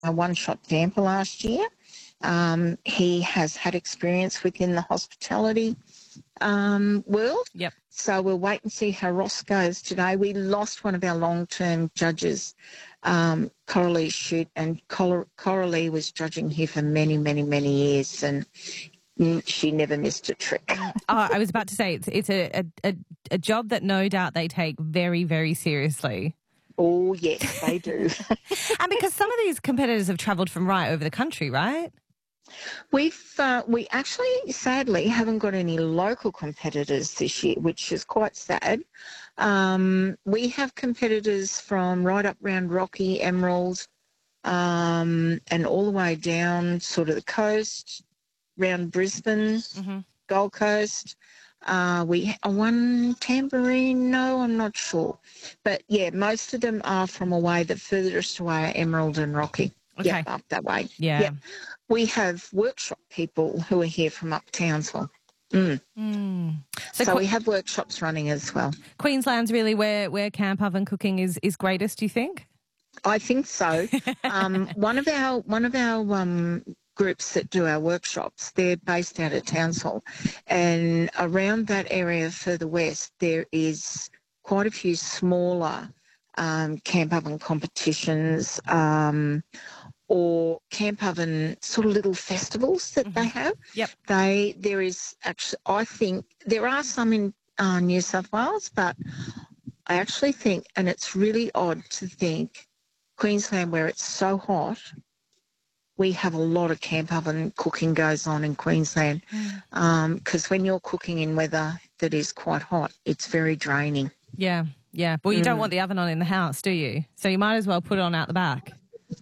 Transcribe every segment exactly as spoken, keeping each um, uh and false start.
a one-shot damper last year. Um, he has had experience within the hospitality um, world. Yep. So we'll wait and see how Ross goes today. We lost one of our long-term judges, um, Coralie Shute, and Cor- Coralie was judging here for many, many, many years, and she never missed a trick. Oh, I was about to say it's it's a, a, a job that no doubt they take very, very seriously. Oh, yes, they do. And because some of these competitors have travelled from right over the country, right? We've uh, we actually, sadly, haven't got any local competitors this year, which is quite sad. Um, we have competitors from right up round Rocky, Emerald, um, and all the way down sort of the coast, round Brisbane, Mm-hmm. Gold Coast. Uh, we uh, one Tambourine, no, I'm not sure. But, yeah, most of them are from away. The furthest away are Emerald and Rocky. Okay. Yep, up that way. Yeah. Yep. We have workshop people who are here from up Townsville. Mm. Mm. So, So, we have workshops running as well. Queensland's really where, where camp oven cooking is, is greatest, do you think? I think so. um, one of our one of our um, groups that do our workshops, they're based out of Townsville, and around that area further west, there is quite a few smaller um, camp oven competitions. Um, or camp oven sort of little festivals that mm-hmm. they have. Yep. They there is actually, I think there are some in uh, New South Wales, but I actually think, and it's really odd to think, Queensland, where it's so hot, we have a lot of camp oven cooking goes on in Queensland, because mm. um, when you're cooking in weather that is quite hot, it's very draining. Yeah, yeah. Well, you mm. don't want the oven on in the house, do you? So you might as well put it on out the back.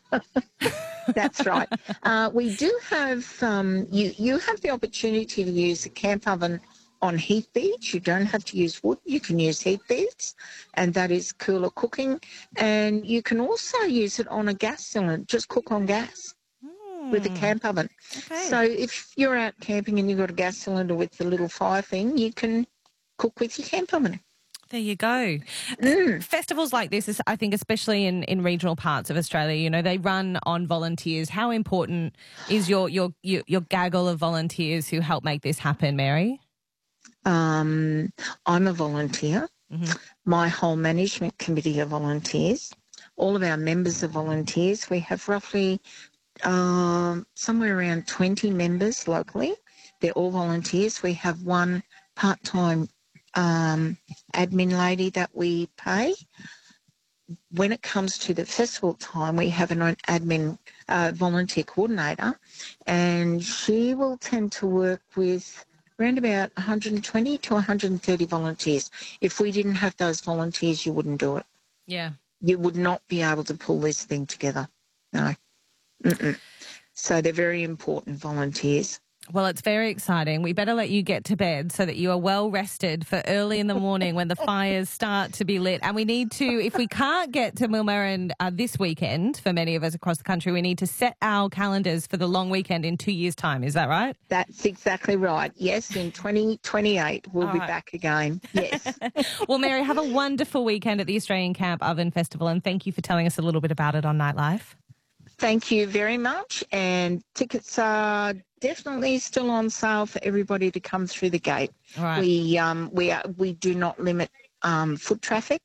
That's right. Uh, we do have, um, you, you have the opportunity to use a camp oven on heat beads. You don't have to use wood. You can use heat beads, and that is cooler cooking. And you can also use it on a gas cylinder, just cook on gas mm. with a camp oven. Okay. So if you're out camping and you've got a gas cylinder with the little fire thing, you can cook with your camp oven. There you go. Mm. Festivals like this, is, I think, especially in, in regional parts of Australia, you know, they run on volunteers. How important is your your your, your gaggle of volunteers who help make this happen, Mary? Um, I'm a volunteer. Mm-hmm. My whole management committee are volunteers. All of our members are volunteers. We have roughly uh, somewhere around twenty members locally. They're all volunteers. We have one part-time um, admin lady that we pay. When it comes to the festival time, we have an admin uh, volunteer coordinator, and she will tend to work with around about one hundred twenty to one hundred thirty volunteers. If we didn't have those volunteers, you wouldn't do it. Yeah. You would not be able to pull this thing together. No. Mm-mm. So they're very important volunteers. Well, it's very exciting. We better let you get to bed so that you are well rested for early in the morning when the fires start to be lit. And we need to, if we can't get to Millmerran uh, this weekend, for many of us across the country, we need to set our calendars for the long weekend in two years' time. Is that right? That's exactly right. Yes, in twenty twenty-eight, we'll All be right. back again. Yes. Well, Mary, have a wonderful weekend at the Australian Camp Oven Festival, and thank you for telling us a little bit about it on Nightlife. Thank you very much. And tickets are definitely still on sale for everybody to come through the gate. All right. We um we are, we do not limit um, foot traffic,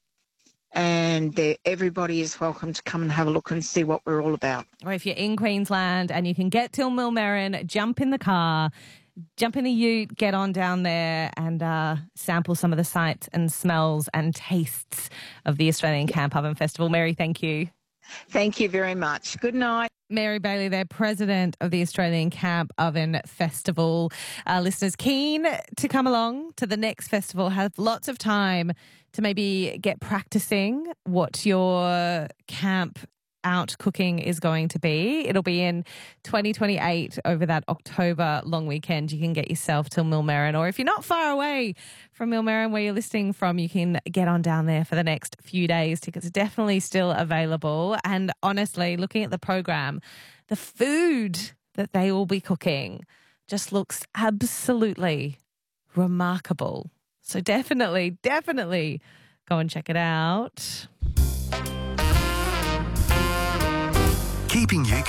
and everybody is welcome to come and have a look and see what we're all about. Or if you're in Queensland and you can get till Millmerran, jump in the car, jump in the ute, get on down there and uh, sample some of the sights and smells and tastes of the Australian Camp Oven Festival. Mary, thank you. Thank you very much. Good night. Mary Bailey there, president of the Australian Camp Oven Festival. Uh, listeners keen to come along to the next festival have lots of time to maybe get practicing what your camp out cooking is going to be. It'll be in twenty twenty-eight over that October long weekend. You can get yourself till Millmerran, or if you're not far away from Millmerran where you're listening from, you can get on down there for the next few days. Tickets are definitely still available. And honestly, looking at the program, the food that they will be cooking just looks absolutely remarkable. So definitely, definitely go and check it out. Keeping you